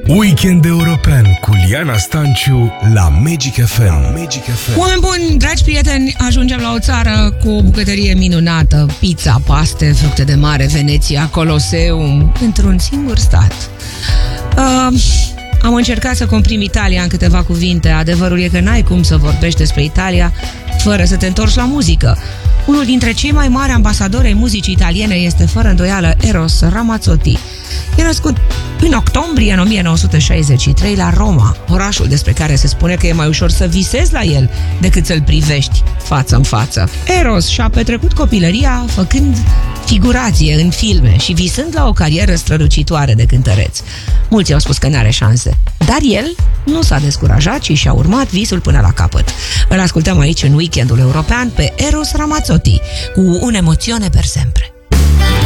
Weekend European cu Liana Stanciu la Magic FM. Oameni buni, dragi prieteni, ajungem la o țară cu o bucătărie minunată, pizza, paste, fructe de mare, Veneția, Coloseum, într-un singur stat. Am încercat să comprim Italia în câteva cuvinte. Adevărul e că n-ai cum să vorbești despre Italia fără să te întorci la muzică. Unul dintre cei mai mari ambasadori ai muzicii italiene este fără îndoială Eros Ramazzotti. E născut în octombrie în 1963 la Roma, orașul despre care se spune că e mai ușor să visezi la el decât să-l privești față în față. Eros și-a petrecut copilăria făcând figurație în filme și visând la o carieră strălucitoare de cântăreț. Mulți au spus că n-are șanse, dar el nu s-a descurajat și și-a urmat visul până la capăt. Îl ascultăm aici în Weekendul European pe Eros Ramazzotti cu un'emozione per sempre.